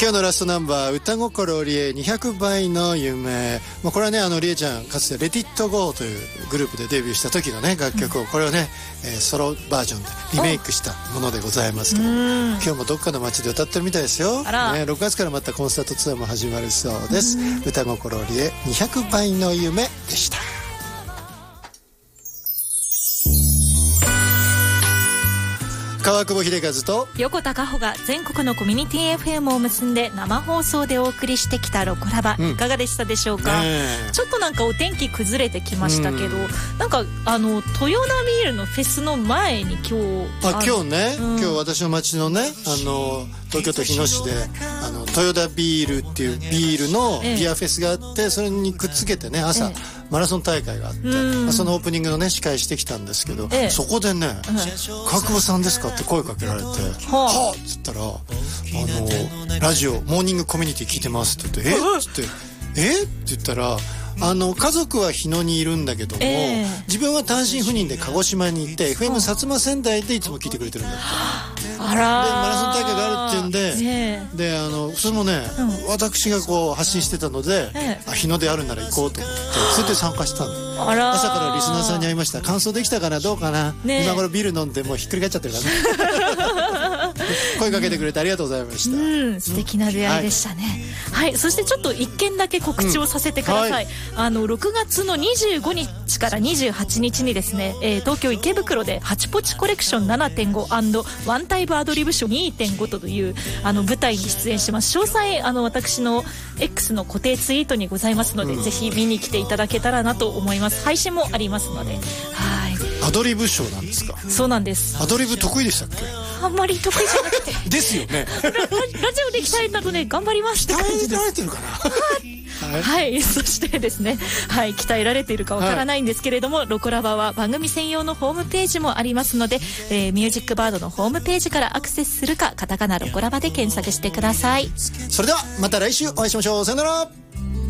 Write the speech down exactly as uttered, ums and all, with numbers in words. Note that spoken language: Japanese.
今日のラストナンバー、歌心リエにひゃくばいの夢。まあ、これはね、あのリエちゃんかつてレティットゴーというグループでデビューした時のね楽曲を、これをね、えー、ソロバージョンでリメイクしたものでございますけど、今日もどっかの街で歌ってるみたいですよ、ね、ろくがつからまたコンサートツアーも始まるそうです。歌心リエにひゃくばいの夢でした。川久保秀和と横田加穂が全国のコミュニティ エフエム を結んで生放送でお送りしてきたロコラバ、うん、いかがでしたでしょうか、ね、ちょっとなんかお天気崩れてきましたけど、うん、なんかあの豊田ビールのフェスの前に今日あ今日ね、うん、今日私の町のねあの東京都日野市であの豊田ビールっていうビールのビアフェスがあって、ええ、それにくっつけてね朝、ええ、マラソン大会があって、まあ、そのオープニングのね司会してきたんですけど、ええ、そこでね、うん、川久保さんですかって声かけられて、はあっつったらあのラジオモーニングコミュニティ聞いてますって言ってえっつってえって言ったらあの家族は日野にいるんだけども、えー、自分は単身赴任で鹿児島に行って エフエム 薩摩仙台でいつも聞いてくれてるんだって。 あらでマラソン大会があるっていうんで、えー、であのそれもね、うん、私がこう発信してたので、えー、あ日野であるなら行こうと思ってそれで参加したの。あら朝からリスナーさんに会いました。感想できたかなどうかな、ね、今頃ビール飲んでもうひっくり返っちゃってるからね声かけてくれてありがとうございました、 うん、素敵な出会いでしたね、はい、はい、そしてちょっと一件だけ告知をさせてください、うんはい、あのろくがつのにじゅうごにちからにじゅうはちにちにですね、えー、東京池袋でハチポチコレクション ななてんご& ワンタイムアドリブショー にてんご というあの舞台に出演します。詳細あの私の X の固定ツイートにございますので、うん、ぜひ見に来ていただけたらなと思います。配信もありますので、はい。 アドリブショーなんですか？ そうなんです。 アドリブ得意でしたっけ？ あんまり得意じゃなくてですよねラ, ラジオで鍛えたので頑張りますって感じです。 鍛えられてるかなはい、はい、そしてですね、はい、鍛えられているかわからないんですけれども、はい、ロコラバは番組専用のホームページもありますので、えー、ミュージックバードのホームページからアクセスするかカタカナロコラバで検索してください。 それではまた来週お会いしましょう。さよなら。